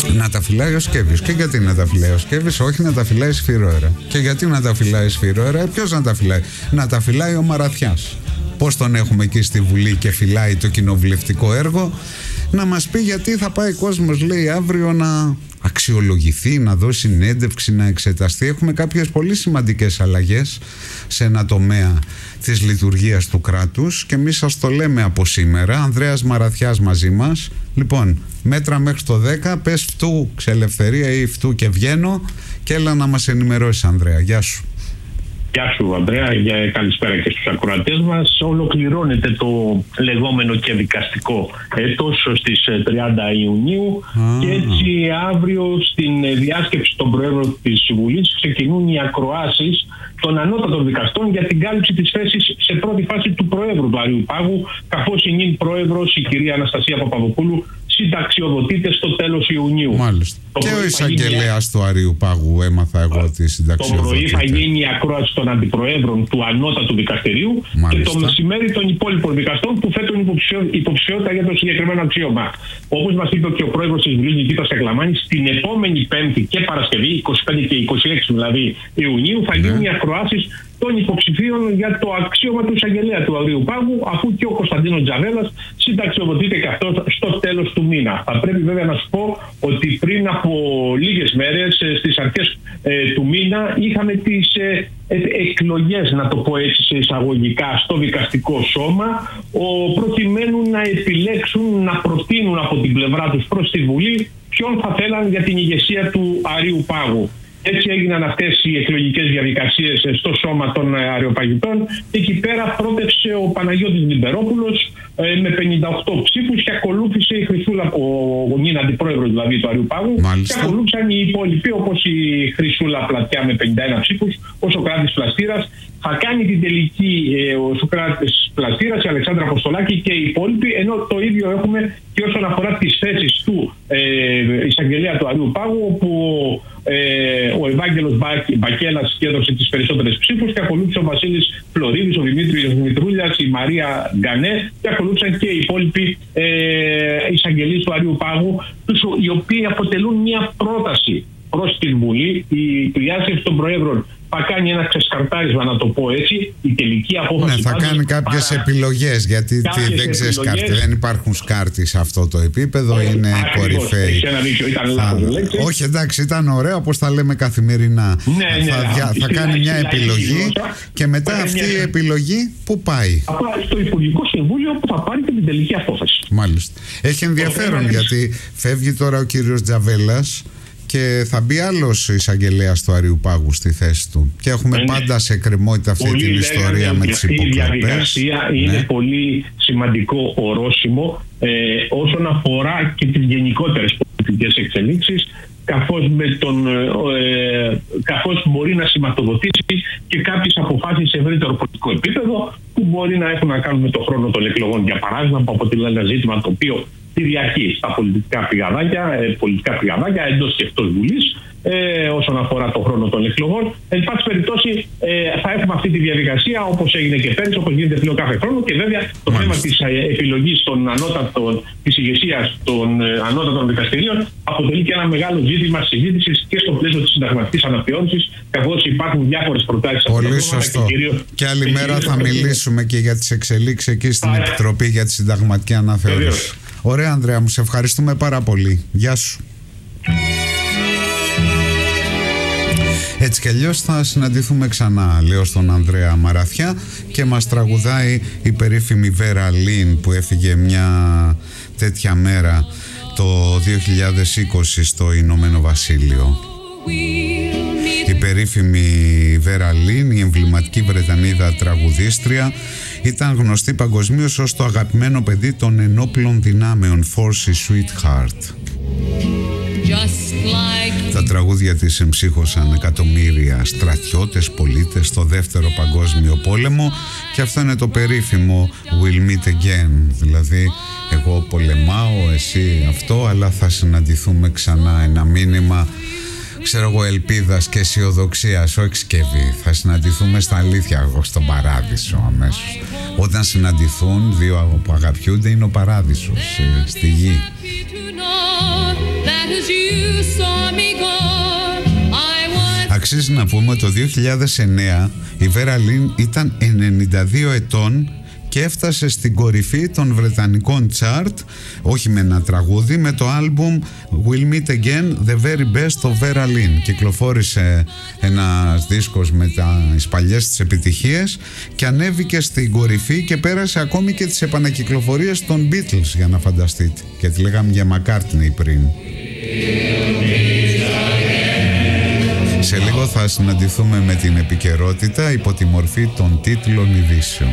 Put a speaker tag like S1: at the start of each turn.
S1: να τα φυλάει ο Σκέβης. Και γιατί να τα φυλάει ο Σκέβης? Όχι, να τα φυλάει Σφυρόερα. Και γιατί να τα φυλάει Σφυρόερα? Ποιος να τα φυλάει? Να τα φυλάει ο Μαραθιάς. Πώς τον έχουμε εκεί στη Βουλή και φυλάει το κοινοβουλευτικό έργο? Να μας πει γιατί θα πάει κόσμος, λέει, αύριο να αξιολογηθεί, να δώσει συνέντευξη, να εξεταστεί. Έχουμε κάποιες πολύ σημαντικές αλλαγές σε ένα τομέα της λειτουργίας του κράτους και εμείς σας το λέμε από σήμερα. Ανδρέας Μαραθιάς μαζί μας. Λοιπόν, μέτρα μέχρι το 10, πες φτού ξελευθερία ή φτού και βγαίνω και έλα να μας ενημερώσεις, Ανδρέα. Γεια σου.
S2: Γεια σου, Ανδρέα, καλησπέρα και στους ακροατές μας. Ολοκληρώνεται το λεγόμενο και δικαστικό έτος στις 30 Ιουνίου και έτσι αύριο στην διάσκεψη των Προέδρων της Βουλής ξεκινούν οι ακροάσεις των ανώτατων δικαστών για την κάλυψη της θέσης σε πρώτη φάση του Προέδρου του Αριουπάγου, καθώς η νυν Πρόεδρος, η κυρία Αναστασία Παπαδοπούλου, συνταξιοδοτείται στο τέλος Ιουνίου.
S1: Μάλιστα. Και ο εισαγγελέας του Αριουπάγου έμαθα εγώ ότι συνταξιοδοτείται.
S2: Το πρωί θα γίνει η ακρόαση των αντιπροέδρων του Ανώτατου Δικαστηρίου. Μάλιστα. Και το μεσημέρι των υπόλοιπων δικαστών που θέτουν υποψηφιότητα για το συγκεκριμένο αξίωμα. Όπως μας είπε και ο πρόεδρος της Βουλής, Νικήτας Σακλαμάνης, την επόμενη Πέμπτη και Παρασκευή, 25 και 26 δηλαδή Ιουνίου, θα γίνουν οι ακροάσεις των υποψηφίων για το αξίωμα του εισαγγελέα του Αριουπάγου, αφού και ο Κωνσταντίνος Τζαβέλας συνταξιοδοτείται και αυτό στο τέλος του μήνα. Θα πρέπει βέβαια να σου πω ότι πριν από λίγες μέρες, στις αρχές του μήνα, είχαμε τις εκλογές, να το πω έτσι σε εισαγωγικά, στο δικαστικό σώμα, προκειμένου να επιλέξουν, να προτείνουν από την πλευρά τους προς τη Βουλή ποιον θα θέλαν για την ηγεσία του Αριουπάγου. Έτσι έγιναν αυτές οι εκλογικές διαδικασίες στο σώμα των Αριοπαγητών και εκεί πέρα πρότευσε ο Παναγιώτης Λιμπερόπουλος με 58 ψήφους και ακολούθησε η Χρυσούλα, ο νυν αντιπρόεδρος δηλαδή του Αριουπάγου. Μάλιστα. Και ακολούθησαν οι υπόλοιποι, όπως η Χρυσούλα Πλατιά με 51 ψήφους, ο Σοκράτης Πλαστήρας. Θα κάνει την τελική ο Σοκράτης Πλαστήρας, η Αλεξάνδρα Αποστολάκη και οι υπόλοιποι, ενώ το ίδιο έχουμε και όσον αφορά τις θέσεις του εισαγγελέα του Αριουπάγου, όπου ο Ευάγγελος Μπακέλας έδωσε τις περισσότερες ψήφους και ακολούθησε ο Βασίλης Φλωρίδης, ο Δημήτρης Μητρούλιας, η Μαρία Γκανέ και ακολούθησαν και οι υπόλοιποι εισαγγελείς του Αριουπάγου, οι οποίοι αποτελούν μια πρόταση προς την Βουλή. Η διάσκεψη των Προέδρων θα κάνει ένα ξεσκαρτάρισμα, να το πω έτσι, η τελική απόφαση.
S1: Ναι, θα κάνει κάποιες επιλογές, γιατί δεν ξεσκαρτεί, δεν υπάρχουν σκάρτοι σε αυτό το επίπεδο, είναι κορυφαίοι. Όχι, εντάξει, ήταν ωραίο όπως τα λέμε καθημερινά.
S2: Ναι,
S1: θα κάνει μια επιλογή και μετά αυτή η επιλογή πού πάει?
S2: Θα πάει στο Υπουργικό Συμβούλιο που θα πάρει και την τελική απόφαση.
S1: Μάλιστα. Έχει ενδιαφέρον γιατί φεύγει τώρα ο κύριος Τζαβέλας και θα μπει άλλος εισαγγελέας του Αριουπάγου στη θέση του. Και έχουμε πάντα σε εκκρεμότητα αυτή την ιστορία με τις υποκλοπές.
S2: Η διαδικασία είναι πολύ σημαντικό ορόσημο όσον αφορά και τις γενικότερες πολιτικές εξελίξεις, καθώς μπορεί να σηματοδοτήσει και κάποιες αποφάσεις σε ευρύτερο πολιτικό επίπεδο που μπορεί να έχουν να κάνουν με το χρόνο των εκλογών, για παράδειγμα, που αποτελεί ένα ζήτημα το οποίο κυριαρχεί στα πολιτικά πηγαδάκια εντός και εκτός Βουλής, όσον αφορά το χρόνο των εκλογών. Εν πάση περιπτώσει, θα έχουμε αυτή τη διαδικασία όπως έγινε και πέρυσι, όπως γίνεται πλέον κάθε χρόνο, και βέβαια το θέμα της επιλογής της ηγεσίας των ανώτατων δικαστηρίων αποτελεί και ένα μεγάλο ζήτημα συζήτησης και στο πλαίσιο της συνταγματικής αναθεώρησης, καθώς υπάρχουν διάφορες προτάσεις.
S1: Πολύ σωστό. Και άλλη μέρα θα μιλήσουμε και για τις εξελίξεις εκεί στην Επιτροπή για τη Συνταγματική Αναθεώρηση. Ωραία, Ανδρέα μου, σε ευχαριστούμε πάρα πολύ. Γεια σου. Έτσι κι αλλιώς θα συναντηθούμε ξανά, λέω στον Ανδρέα Μαραθιά, και μας τραγουδάει η περίφημη Βέρα Λίν που έφυγε μια τέτοια μέρα το 2020 στο Ηνωμένο Βασίλειο. Η περίφημη Βέρα Λίν, η εμβληματική Βρετανίδα τραγουδίστρια, ήταν γνωστή παγκοσμίως ως το αγαπημένο παιδί των ενόπλων δυνάμεων, Forces Sweetheart. Τα τραγούδια της εμψύχωσαν εκατομμύρια στρατιώτες, πολίτες στο Δεύτερο Παγκόσμιο Πόλεμο, και αυτό είναι το περίφημο We'll meet again, δηλαδή εγώ πολεμάω, εσύ αυτό, αλλά θα συναντηθούμε ξανά. Ένα μήνυμα, ξέρω εγώ, ελπίδας και αισιοδοξίας, όχι σκεύη. Θα συναντηθούμε στα αλήθεια, στον παράδεισο αμέσως. Όταν συναντηθούν δύο που αγαπιούνται, είναι ο παράδεισος στη γη. Αξίζει να πούμε το 2009 η Βέρα Λιν ήταν 92 ετών και έφτασε στην κορυφή των βρετανικών chart, όχι με ένα τραγούδι, με το άλμπουμ We'll Meet Again, The Very Best of Vera Lynn. Κυκλοφόρησε ένας δίσκος με τις παλιές της επιτυχίες και ανέβηκε στην κορυφή και πέρασε ακόμη και τις επανακυκλοφορίες των Beatles, για να φανταστείτε. Και τη λέγαμε για McCartney πριν. Σε λίγο θα συναντηθούμε με την επικαιρότητα υπό τη μορφή των τίτλων ειδήσεων.